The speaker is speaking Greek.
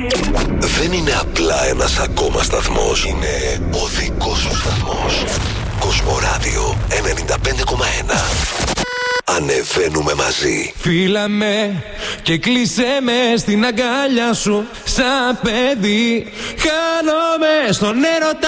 Δεν είναι απλά ένας ακόμα σταθμός. Είναι ο δικός σου σταθμός. Κοσμοράδιο 95,1. Ανεβαίνουμε μαζί. Φίλα με και κλείσε με στην αγκάλια σου. Σαν παιδί χάνομαι στον έρωτα